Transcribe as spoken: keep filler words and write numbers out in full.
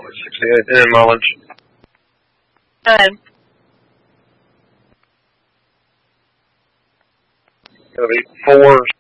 sixty-eight. And then Mullins. Nine. Gonna be four